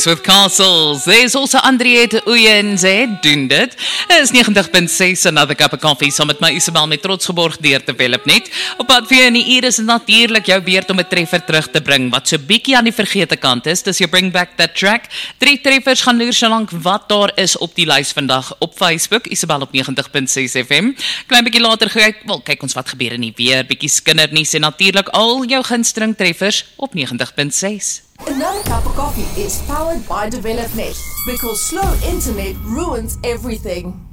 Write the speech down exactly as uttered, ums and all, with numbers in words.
With Castles. There's also Andriette Uyenze doen dit. Is ninety point six Another Cup of Coffee saam met my Isabel met trots geborg deur te Develop net. Op pad vir jou in die uur is dit natuurlik jou beurt om 'n treffer terug te bring wat so bietjie aan die vergete kant is. Dis jou Bring Back That Track. Drie treffers gaan loer solank wat daar is op die lys vandag op Facebook Isabel op ninety point six F M. Klein bietjie later kyk, wel kyk ons wat gebeur in die weer, bietjie skindernuus en natuurlik al jou gunsteling treffers op ninety point six. Another Cup of Coffee is powered by DevelopNet because slow internet ruins everything.